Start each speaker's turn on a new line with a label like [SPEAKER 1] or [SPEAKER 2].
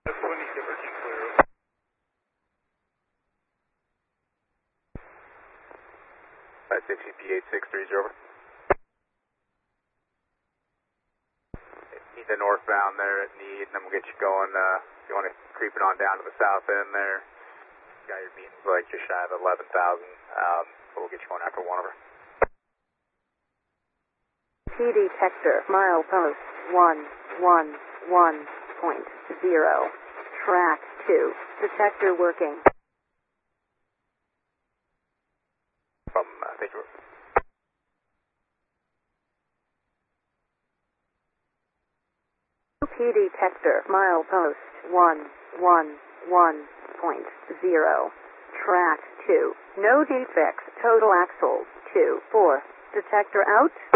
[SPEAKER 1] 20 diverging clear.
[SPEAKER 2] That's CP8630 over. Need the northbound there at Need, and then we'll get you going, if you want to creep it on down to the south end there. Got your meetings like just shy of 11,000, so we'll get you going after 1 over.
[SPEAKER 3] T detector, milepost 111.0. Track 2. Detector working.
[SPEAKER 2] From, thank you.
[SPEAKER 3] T detector, milepost 111.0. Track 2. No defects. Total axles 2-4. Detector out.